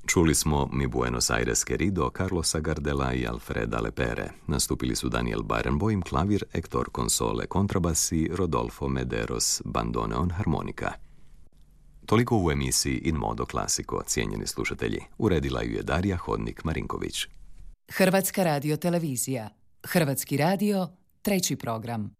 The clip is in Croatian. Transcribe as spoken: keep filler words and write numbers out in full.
Čuli smo Mi Buenos Aires Querido, Carlosa Gardela i Alfreda Lepere. Nastupili su Daniel Barenboim, klavir, Hector Console, kontrabas i Rodolfo Mederos, bandoneon, harmonika. Toliko u emisiji In Modo Classico, cijenjeni slušatelji. Uredila ju je Darija Hodnik-Marinković. Hrvatska radiotelevizija. Hrvatski radio, treći program.